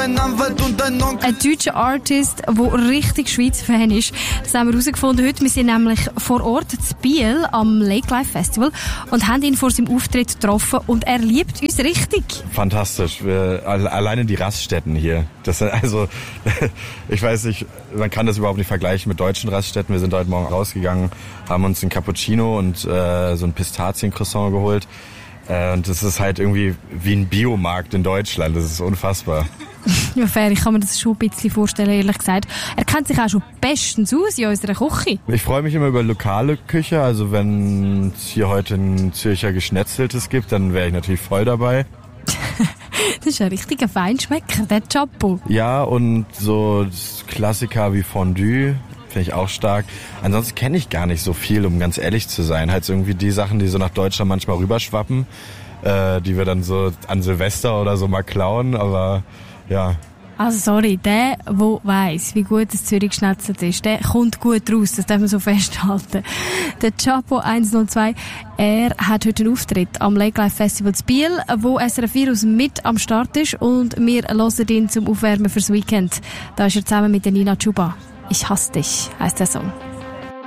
dein Anwalt und dein Onkel. Ein deutscher Artist, der richtig Schweiz-Fan ist. Das haben wir herausgefunden heute. Wir sind nämlich vor Ort in Biel am Lake Life Festival und haben ihn vor seinem Auftritt getroffen und er liebt uns richtig. Fantastisch. Alleine die Raststätten hier. Das sind also, ich weiß nicht, man kann das überhaupt nicht vergleichen mit deutschen Raststätten. Wir sind heute Morgen rausgegangen, haben uns einen Cappuccino und so ein Pistaziencroissant geholt. Und das ist halt irgendwie wie ein Biomarkt in Deutschland. Das ist unfassbar. Ja, fair, ich kann mir das schon ein bisschen vorstellen, ehrlich gesagt. Er kennt sich auch schon bestens aus in unserer Küche. Ich freue mich immer über lokale Küche. Also wenn es hier heute ein Zürcher Geschnetzeltes gibt, dann wäre ich natürlich voll dabei. Das ist ein richtiger Feinschmecker, der Chapo. Ja, und so Klassiker wie Fondue finde ich auch stark. Ansonsten kenne ich gar nicht so viel, um ganz ehrlich zu sein. Halt irgendwie die Sachen, die so nach Deutschland manchmal rüberschwappen, die wir dann so an Silvester oder so mal klauen, aber ja. Also sorry, der weiss, wie gut das Zürich geschnetzelt ist, der kommt gut raus, das darf man so festhalten. Der Chapo 102, er hat heute einen Auftritt am Lake Life Festival in Biel, wo SRF Virus mit am Start ist und wir hören ihn zum Aufwärmen fürs Weekend. Da ist er zusammen mit der Nina Chuba. Ich hasse dich, heisst der Song.